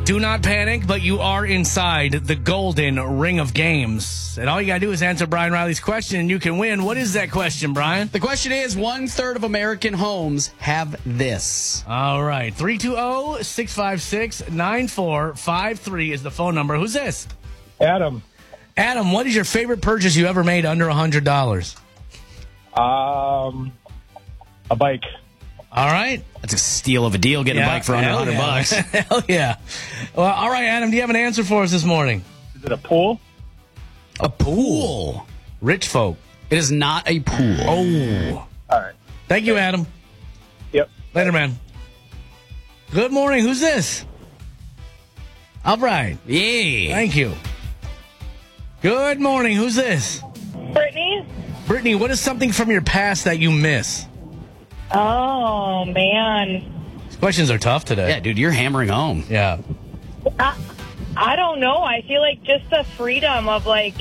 Do not panic, but you are inside the golden ring of games. And all you got to do is answer Brian Riley's question, and you can win. What is that question, Brian? The question is, 1/3 of American homes have this. All right. 320-656-9453 is the phone number. Who's this? Adam. Adam, what is your favorite purchase you ever made under $100? A bike. All right. That's a steal of a deal, getting a bike for under $100. Hell yeah. Well, all right, Adam, do you have an answer for us this morning? Is it a pool? A pool. Rich folk. It is not a pool. Oh. All right. Thank you, Adam. Yep. Later, man. Good morning. Who's this? All right. Yeah. Thank you. Good morning. Who's this? Brittany? Brittany, what is something from your past that you miss? Oh, man. These questions are tough today. Yeah, dude, you're hammering home. Yeah. I don't know. I feel like just the freedom of, times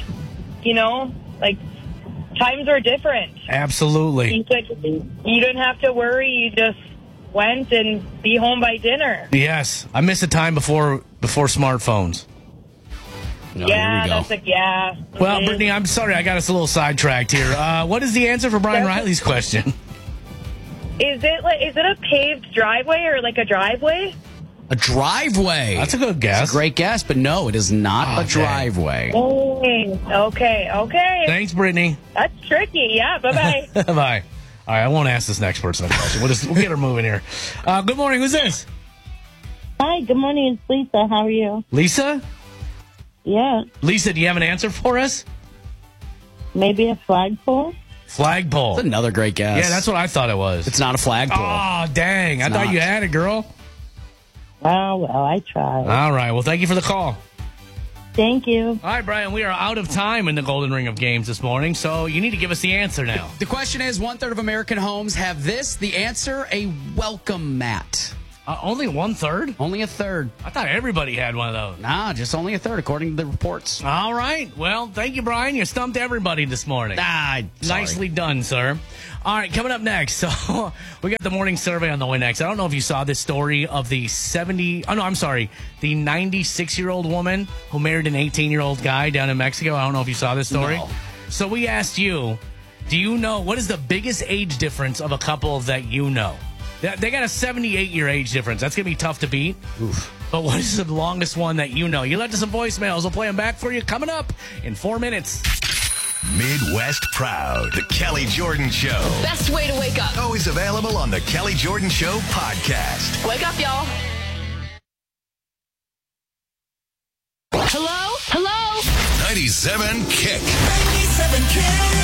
are different. Absolutely. You didn't have to worry. You just went and be home by dinner. Yes. I miss a time before smartphones. No, Yeah, here we go. yeah. Well, Brittany, I'm sorry I got us a little sidetracked here. What is the answer for Brian Riley's question? Is it a paved driveway or like a driveway? A driveway. That's a good guess. That's a great guess, but no, it is not a driveway. Okay. Thanks, Brittany. That's tricky. Yeah, bye-bye. Bye. All right, I won't ask this next person a question. We'll get her moving here. Good morning. Who's this? Hi, good morning. It's Lisa. How are you? Lisa? Yeah. Lisa, do you have an answer for us? Maybe a flagpole? Flagpole. That's another great guess. Yeah, that's what I thought it was. It's not a flagpole. Oh, dang. I thought you had it, girl. Oh, well, I tried. All right. Well, thank you for the call. Thank you. All right, Brian, we are out of time in the Golden Ring of Games this morning, so you need to give us the answer now. The question is, 1/3 of American homes have this. The answer, a welcome mat. Only 1/3? Only a third. I thought everybody had one of those. Nah, just only a third, according to the reports. All right. Well, thank you, Brian. You stumped everybody this morning. Nicely done, sir. All right, coming up next. So we got the morning survey on the way next. I don't know if you saw this story of the 96-year-old woman who married an 18-year-old guy down in Mexico. I don't know if you saw this story. No. So we asked you, do you know what is the biggest age difference of a couple that you know? They got a 78-year age difference. That's going to be tough to beat. Oof. But what is the longest one that you know? You left us some voicemails. We'll play them back for you coming up in 4 minutes. Midwest Proud. The Kelly Jordan Show. Best way to wake up. Always available on the Kelly Jordan Show podcast. Wake up, y'all. Hello? Hello? 97 Kick. 97 Kick.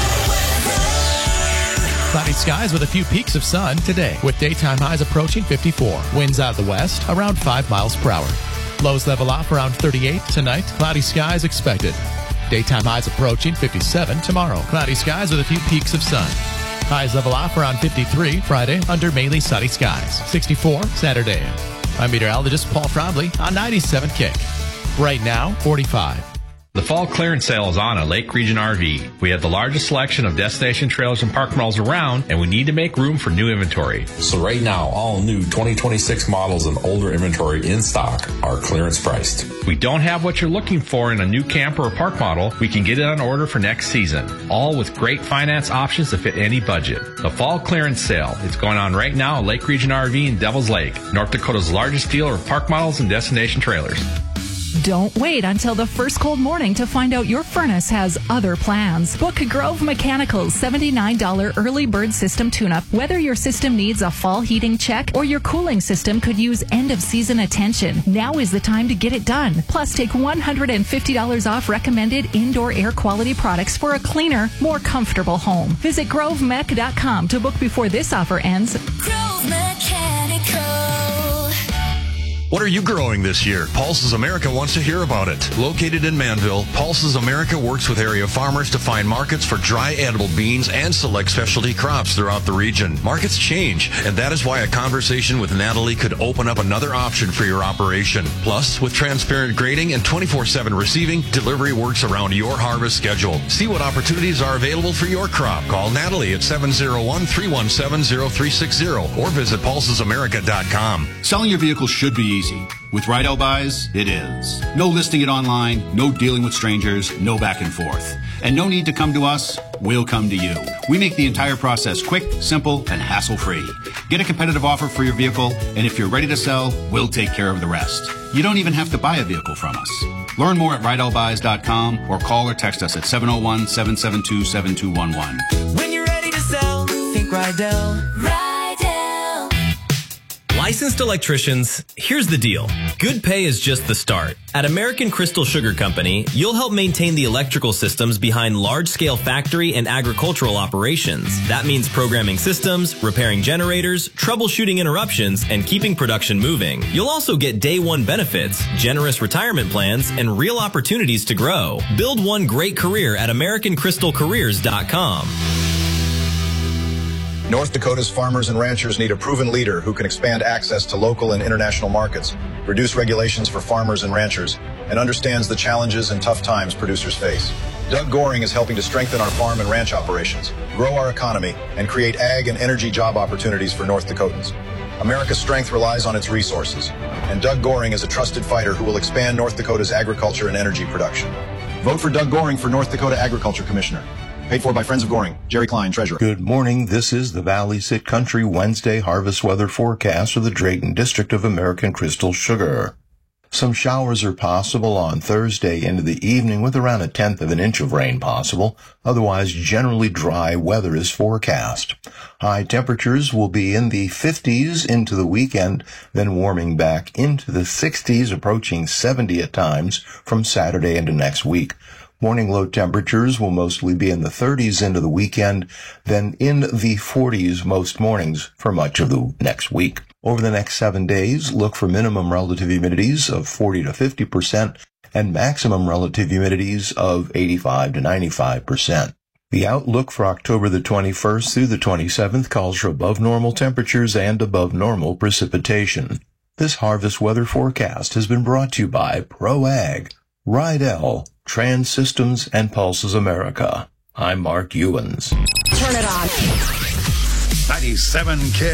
Cloudy skies with a few peaks of sun today, with daytime highs approaching 54. Winds out of the west around 5 miles per hour. Lows level off around 38 tonight. Cloudy skies expected. Daytime highs approaching 57 tomorrow. Cloudy skies with a few peaks of sun. Highs level off around 53 Friday under mainly sunny skies. 64 Saturday. I'm meteorologist Paul Trombley on 97 Kick. Right now, 45. The fall clearance sale is on at Lake Region RV. We have the largest selection of destination trailers and park models around, and we need to make room for new inventory. So right now, all new 2026 models and older inventory in stock are clearance priced. We don't have what you're looking for in a new camper or park model. We can get it on order for next season, all with great finance options to fit any budget. The fall clearance sale is going on right now at Lake Region RV in Devil's Lake, North Dakota's largest dealer of park models and destination trailers. Don't wait until the first cold morning to find out your furnace has other plans. Book Grove Mechanical's $79 early bird system tune-up. Whether your system needs a fall heating check or your cooling system could use end-of-season attention, now is the time to get it done. Plus, take $150 off recommended indoor air quality products for a cleaner, more comfortable home. Visit grovemech.com to book before this offer ends. Grove Mechanical. What are you growing this year? Pulses America wants to hear about it. Located in Manville, Pulses America works with area farmers to find markets for dry edible beans and select specialty crops throughout the region. Markets change, and that is why a conversation with Natalie could open up another option for your operation. Plus, with transparent grading and 24/7 receiving, delivery works around your harvest schedule. See what opportunities are available for your crop. Call Natalie at 701-317-0360 or visit pulsesamerica.com. Selling your vehicle should be easy. easy. With Rydell Buys, it is. No listing it online, no dealing with strangers, no back and forth. And no need to come to us, we'll come to you. We make the entire process quick, simple, and hassle-free. Get a competitive offer for your vehicle, and if you're ready to sell, we'll take care of the rest. You don't even have to buy a vehicle from us. Learn more at RydellBuys.com or call or text us at 701-772-7211. When you're ready to sell, think Rydell. Licensed electricians, here's the deal. Good pay is just the start. At American Crystal Sugar Company, you'll help maintain the electrical systems behind large-scale factory and agricultural operations. That means programming systems, repairing generators, troubleshooting interruptions, and keeping production moving. You'll also get day one benefits, generous retirement plans, and real opportunities to grow. Build one great career at AmericanCrystalCareers.com. North Dakota's farmers and ranchers need a proven leader who can expand access to local and international markets, reduce regulations for farmers and ranchers, and understands the challenges and tough times producers face. Doug Goring is helping to strengthen our farm and ranch operations, grow our economy, and create ag and energy job opportunities for North Dakotans. America's strength relies on its resources, and Doug Goring is a trusted fighter who will expand North Dakota's agriculture and energy production. Vote for Doug Goring for North Dakota Agriculture Commissioner. Paid for by Friends of Goring. Jerry Klein, Treasurer. Good morning. This is the Valley Sit Country Wednesday harvest weather forecast for the Drayton District of American Crystal Sugar. Some showers are possible on Thursday into the evening with around 1/10 of an inch of rain possible. Otherwise, generally dry weather is forecast. High temperatures will be in the 50s into the weekend, then warming back into the 60s, approaching 70 at times from Saturday into next week. Morning low temperatures will mostly be in the 30s into the weekend, then in the 40s most mornings for much of the next week. Over the next 7 days, look for minimum relative humidities of 40 to 50% and maximum relative humidities of 85 to 95%. The outlook for October the 21st through the 27th calls for above normal temperatures and above normal precipitation. This harvest weather forecast has been brought to you by ProAg, Rydell, Trans Systems, and Pulses America. I'm Mark Ewens. Turn it on. 97K.